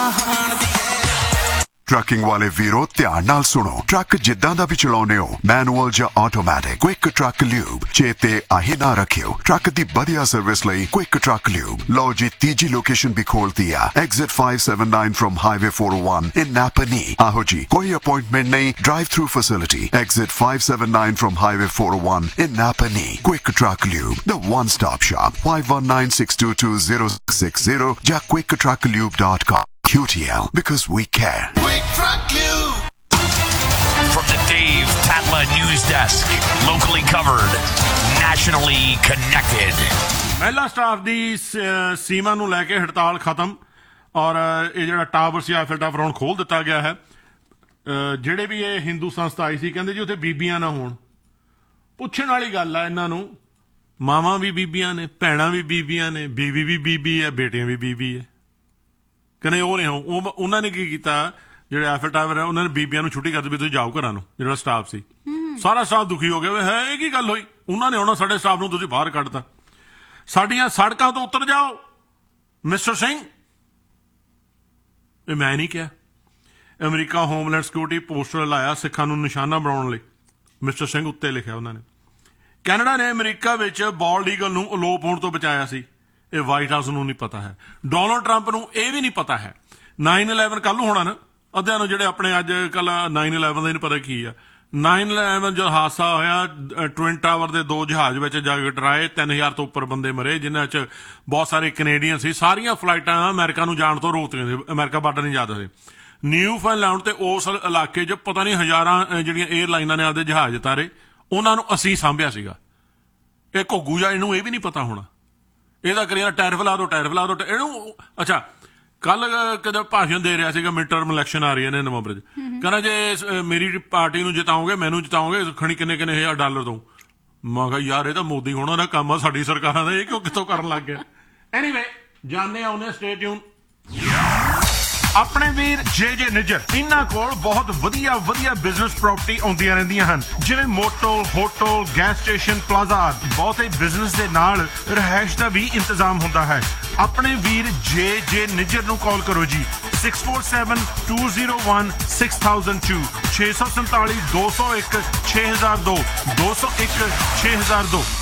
Trucking वाले वीरो ध्यान नाल सुनो। ट्रक जिद्दां दा भी चलाउने हो, मैनुअल या ऑटोमैटिक, क्विक ट्रक ल्यूब चेते आही ना रखियो। ट्रक दी बढ़िया सर्विस लई क्विक ट्रक ल्यूब। लो जी तीजी लोकेशन भी खोलती है, एग्जिट 579 फ्रॉम हाईवे 401 इन नापनी। आहो जी, कोई अपॉइंटमेंट नहीं, drive through facility, exit 579 from highway 401 in नापनी। Quick truck lube, the one stop shop, 5196220660 या quicktrucklube.com। QTL, because we care. Quick Truck Lube. From the Dave Tatla News Desk, locally covered, nationally connected. ਮਹਿਲਾ staff ਦੀ ਸੀਮਾ ਨੂੰ ਲੈ ਕੇ ਹੜਤਾਲ ਖਤਮ ਔਰ ਇਹ ਜਿਹੜਾ tower ਸੀ Eiffel tower ਹੁਣ ਖੋਲ ਦਿੱਤਾ ਗਿਆ ਹੈ। ਜਿਹੜੇ ਵੀ ਇਹ ਹਿੰਦੂ ਸੰਸਥਾ ਆਈ ਸੀ ਕਹਿੰਦੇ ਜੀ ਉੱਥੇ ਬੀਬੀਆਂ ਨਾ ਹੋਣ। ਪੁੱਛਣ ਵਾਲੀ ਗੱਲ ਆ ਇਹਨਾਂ ਨੂੰ, ਮਾਵਾਂ ਵੀ ਬੀਬੀਆਂ ਨੇ, ਭੈਣਾਂ ਵੀ ਬੀਬੀਆਂ ਨੇ, ਬੀਵੀ ਵੀ ਬੀਬੀ ਹੈ, ਬੇਟੀਆਂ ਵੀ ਬੀਬੀ ਹੈ। ਕਹਿੰਦੇ ਉਹ ਨਹੀਂ ਹੋ, ਉਹਨਾਂ ਨੇ ਕੀ ਕੀਤਾ, ਜਿਹੜੇ ਆਈਫਲ ਟਾਵਰ ਹੈ ਉਹਨਾਂ ਨੇ ਬੀਬੀਆਂ ਨੂੰ ਛੁੱਟੀ ਕਰ ਦਿੱਤੀ ਵੀ ਤੁਸੀਂ ਜਾਓ ਘਰਾਂ ਨੂੰ। ਜਿਹੜਾ ਸਟਾਫ ਸੀ ਸਾਰਾ ਸਟਾਫ ਦੁਖੀ ਹੋ ਗਿਆ, ਹੈ ਇਹ ਕੀ ਗੱਲ ਹੋਈ, ਉਹਨਾਂ ਨੇ ਆਉਣਾ ਸਾਡੇ ਸਟਾਫ ਨੂੰ ਤੁਸੀਂ ਬਾਹਰ ਕੱਢਤਾ। ਸਾਡੀਆਂ ਸੜਕਾਂ ਤੋਂ ਉਤਰ ਜਾਓ ਮਿਸਟਰ ਸਿੰਘ। ਇਹ ਮੈਂ ਨਹੀਂ ਕਿਹਾ, ਅਮਰੀਕਾ ਹੋਮਲੈਂਡ ਸਿਕਿਉਰਿਟੀ ਪੋਸਟਰ ਲਾਇਆ ਸਿੱਖਾਂ ਨੂੰ ਨਿਸ਼ਾਨਾ ਬਣਾਉਣ ਲਈ, ਮਿਸਟਰ ਸਿੰਘ ਉੱਤੇ ਲਿਖਿਆ ਉਹਨਾਂ ਨੇ। ਕੈਨੇਡਾ ਨੇ ਅਮਰੀਕਾ ਵਿੱਚ ਬਾਲਡ ਈਗਲ ਨੂੰ ਅਲੋਪ ਹੋਣ ਤੋਂ ਬਚਾਇਆ ਸੀ। ਇਹ ਵਾਈਟ ਹਾਊਸ ਨੂੰ ਨਹੀਂ ਪਤਾ ਹੈ, ਡੋਨਾਲਡ ਟਰੰਪ ਨੂੰ ਇਹ ਵੀ ਨਹੀਂ ਪਤਾ ਹੈ। 9/11 ਕੱਲ ਨੂੰ ਹੋਣਾ ਨਾ, ਅੱਧਿਆਂ ਨੂੰ ਜਿਹੜੇ ਆਪਣੇ ਅੱਜ ਕੱਲ 9/11 ਦਾ ਨਹੀਂ ਪਤਾ ਕੀ ਆ। 9/11 ਜਦ ਹਾਦਸਾ ਹੋਇਆ, ਟਵਿਨ ਟਾਵਰ ਦੇ 2 ਜਹਾਜ਼ ਵਿੱਚ ਜਾ ਕੇ ਟਰਾਏ, 3000 ਤੋਂ ਉੱਪਰ ਬੰਦੇ ਮਰੇ, ਜਿਨ੍ਹਾਂ 'ਚ ਬਹੁਤ ਸਾਰੇ ਕੈਨੇਡੀਅਨ ਸੀ। ਸਾਰੀਆਂ ਫਲਾਈਟਾਂ ਅਮਰੀਕਾ ਨੂੰ ਜਾਣ ਤੋਂ ਰੋਕਤੀਆਂ ਸੀ, ਅਮਰੀਕਾ ਬਾਰਡਰ ਨਹੀਂ ਜਾਂਦਾ ਸੀ। ਨਿਊਫਾਊਂਡਲੈਂਡ ਤੇ ਉਸ ਇਲਾਕੇ 'ਚ ਪਤਾ ਨਹੀਂ ਹਜ਼ਾਰਾਂ ਜਿਹੜੀਆਂ ਏਅਰਲਾਈਨਾਂ ਨੇ ਆਪਦੇ ਜਹਾਜ਼ ਉਤਾਰੇ, ਉਹਨਾਂ ਨੂੰ ਅਸੀਂ ਸਾਂਭਿਆ ਸੀਗਾ। ਇਹ ਘੁੱਗੂ ਜਾਂ ਇਹਨੂੰ ਇਹ ਵੀ ਨਹੀਂ ਪਤਾ ਹੋਣਾ, ਇਹਦਾ ਕਰੀਏ ਟੈਰਿਫ ਲਾ ਦੋ, ਟੈਰਿਫ ਲਾ ਦੋ ਇਹਨੂੰ। ਅੱਛਾ, ਕੱਲ ਕਦੇ ਭਾਸ਼ਣ ਦੇ ਰਿਹਾ ਸੀਗਾ, ਮਿਡ ਟਰਮ ਇਲੈਕਸ਼ਨ ਆ ਰਹੀਆਂ ਨੇ ਨਵੰਬਰ 'ਚ, ਕਹਿੰਦਾ ਜੇ ਮੇਰੀ ਪਾਰਟੀ ਨੂੰ ਜਿਤਾਓਗੇ, ਮੈਨੂੰ ਜਿਤਾਓਗੇ, ਖਣੀ ਕਿੰਨੇ ਹਜ਼ਾਰ ਡਾਲਰ ਦੋ। ਮੈਂ ਕਿਹਾ ਯਾਰ ਇਹ ਤਾਂ ਮੋਦੀ ਹੋਣਾ ਦਾ ਕੰਮ ਆ, ਸਾਡੀ ਸਰਕਾਰਾਂ ਦਾ ਇਹ ਕਿੱਥੋਂ ਕਰਨ ਲੱਗ ਗਿਆ। ਐਨੀਵੇ ਜਾਣੇ ਆਉਨੇ, ਸਟੇ ਟਿਊਨ। ਆਪਣੇ ਵੀਰ ਜੇ ਨਿੱਜਰ, ਇਹਨਾਂ ਕੋਲ ਬਹੁਤ ਵਧੀਆ ਬਿਜ਼ਨਸ ਪ੍ਰਾਪਰਟੀ ਆਉਂਦੀਆਂ ਰਹਿੰਦੀਆਂ ਹਨ, ਜਿਵੇਂ motel, hotel, gas station, plaza. ਬਹੁਤੇ ਬਿਜ਼ਨਸ ਦੇ ਨਾਲ ਰਿਹਾਇਸ਼ ਦਾ ਵੀ ਇੰਤਜ਼ਾਮ ਹੁੰਦਾ ਹੈ। ਆਪਣੇ ਵੀਰ ਜੇ ਨਿੱਜਰ ਨੂੰ ਕਾਲ ਕਰੋ ਜੀ, 6472016002, 647 201 6002, 201 6002।